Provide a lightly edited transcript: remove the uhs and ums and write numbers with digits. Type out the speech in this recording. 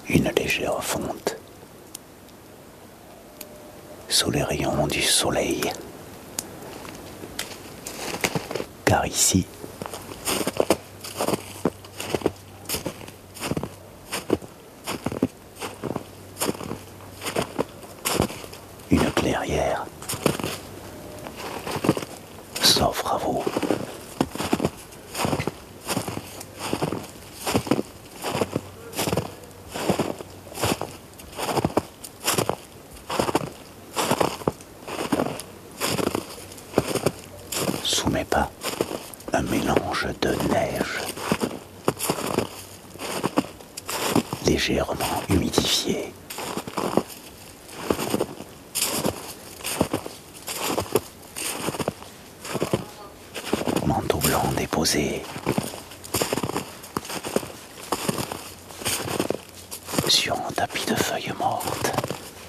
Une légère fonte sous les rayons du soleil. Car ici, une clairière s'offre à vous. Sous mes pas, un mélange de neige légèrement humidifié. Manteau blanc déposé sur un tapis de feuilles.